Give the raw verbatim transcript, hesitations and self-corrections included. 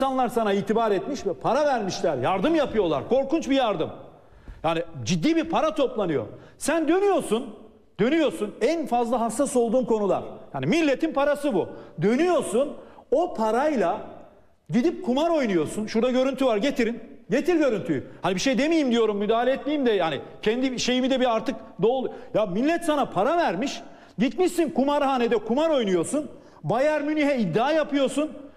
İnsanlar sana itibar etmiş ve para vermişler, yardım yapıyorlar. Korkunç bir yardım. Yani ciddi bir para toplanıyor. Sen dönüyorsun, dönüyorsun en fazla hassas olduğun konular. Yani milletin parası bu. Dönüyorsun, o parayla gidip kumar oynuyorsun. Şurada görüntü var, getirin. Getir görüntüyü. Hani bir şey demeyeyim diyorum, müdahale etmeyeyim de yani kendi şeyimi de bir artık doğru. Ya millet sana para vermiş, gitmişsin kumarhanede kumar oynuyorsun. Bayern Münih'e iddia yapıyorsun.